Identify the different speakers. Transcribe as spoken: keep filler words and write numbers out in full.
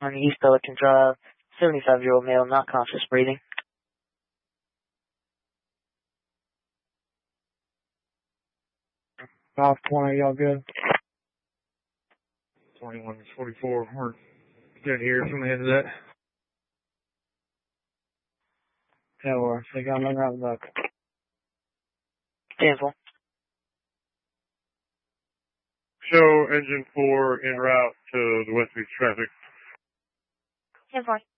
Speaker 1: on the East Pelican Drive, seventy-five-year-old male, not conscious, breathing.
Speaker 2: five twenty, y'all good?
Speaker 3: twenty-one forty-four, we're good here from the end of that.
Speaker 2: Yeah, we're they got me right back.
Speaker 1: Cancel.
Speaker 3: Show engine four en route to the West Beach traffic.
Speaker 4: ten four.